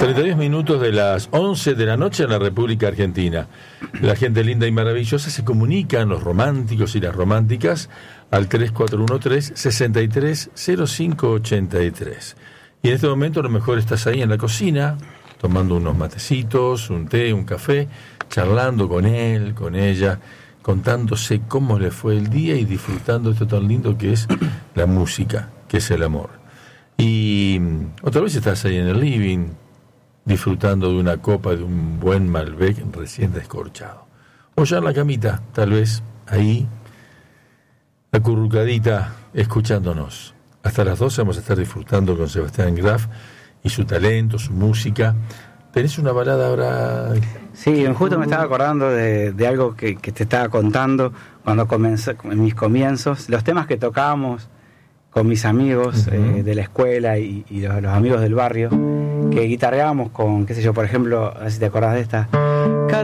42 minutos de las 11 de la noche en la República Argentina. La gente linda y maravillosa se comunican, los románticos y las románticas, al 3413-630583. Y en este momento a lo mejor estás ahí en la cocina, tomando unos matecitos, un té, un café, charlando con él, con ella, contándose cómo le fue el día y disfrutando esto tan lindo que es la música, que es el amor. Y otra vez estás ahí en el living, disfrutando de una copa de un buen Malbec recién descorchado. O ya en la camita, tal vez, ahí, acurrucadita, escuchándonos. Hasta las 12 vamos a estar disfrutando con Sebastián Graf y su talento, su música. ¿Tenés una balada ahora? Sí, justo me estaba acordando de algo que te estaba contando cuando comencé, en mis comienzos, los temas que tocábamos con mis amigos de la escuela y los amigos del barrio, que guitarreábamos con, qué sé yo, por ejemplo, a ver si te acordás de esta.